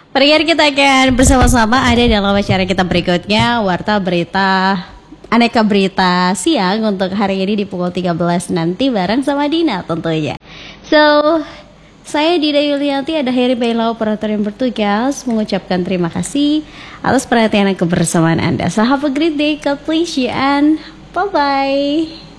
Pendengar, kita akan bersama-sama ada dalam acara kita berikutnya, Warta Berita Aneka Berita Siang untuk hari ini di pukul 13 nanti bareng sama Dina tentunya. So, saya Dina Yulianti, ada Heri Bella operator yang bertugas, mengucapkan terima kasih atas perhatian dan kebersamaan Anda. So have a great day, God bless you and bye-bye.